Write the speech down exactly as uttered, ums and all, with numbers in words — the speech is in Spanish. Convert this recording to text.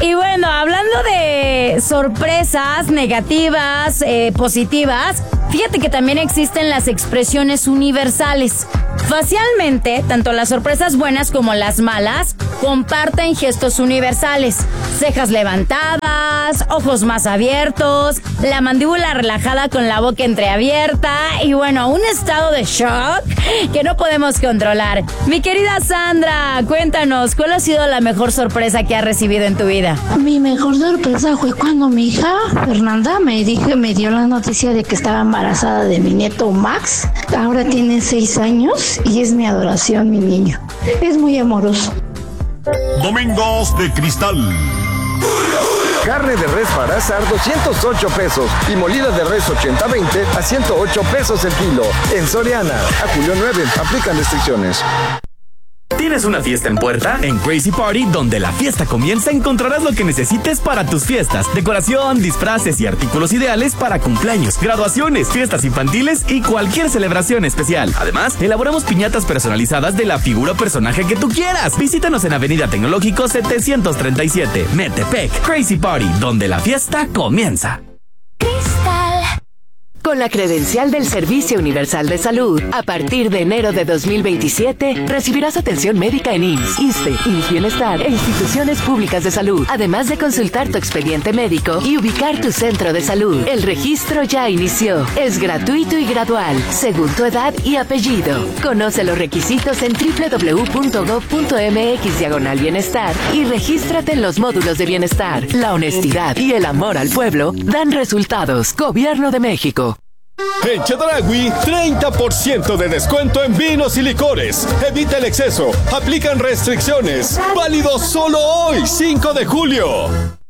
Y bueno, hablando de sorpresas negativas, eh, positivas, fíjate que también existen las expresiones universales. Facialmente, tanto las sorpresas buenas como las malas comparten gestos universales. Cejas levantadas, ojos más abiertos, la mandíbula relajada con la boca entreabierta y bueno, un estado de shock que no podemos controlar. Mi querida Sandra, cuéntanos, ¿cuál ha sido la mejor sorpresa que has recibido en tu vida? Mi mejor sorpresa fue cuando mi hija Fernanda me dijo, me dio la noticia de que estaba embarazada de mi nieto Max. Ahora tiene seis años y es mi adoración, mi niño. Es muy amoroso. Domingos de Cristal. Carne de res para asar doscientos ocho pesos y molida de res ochenta veinte a ciento ocho pesos el kilo. En Soriana, a julio nueve, aplican restricciones. ¿Tienes una fiesta en puerta? En Crazy Party, donde la fiesta comienza, encontrarás lo que necesites para tus fiestas. Decoración, disfraces y artículos ideales para cumpleaños, graduaciones, fiestas infantiles y cualquier celebración especial. Además, elaboramos piñatas personalizadas de la figura o personaje que tú quieras. Visítanos en Avenida Tecnológico setecientos treinta y siete, Metepec. Crazy Party, donde la fiesta comienza. Con la credencial del Servicio Universal de Salud, a partir de enero de dos mil veintisiete, recibirás atención médica en I M S S, ISSSTE, I M S S Bienestar e instituciones públicas de salud, además de consultar tu expediente médico y ubicar tu centro de salud. El registro ya inició. Es gratuito y gradual, según tu edad y apellido. Conoce los requisitos en doble u doble u doble u punto gob punto eme equis diagonal bienestar y regístrate en los módulos de bienestar. La honestidad y el amor al pueblo dan resultados. Gobierno de México. En Chedraui, treinta por ciento de descuento en vinos y licores. Evita el exceso. Aplican restricciones. Válido solo hoy, cinco de julio.